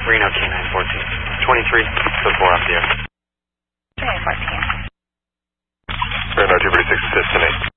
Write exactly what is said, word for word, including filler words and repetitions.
Reno K nine fourteen. twenty-three, code four off the air. K nine fourteen. Reno two thirty-six, Citizen eight.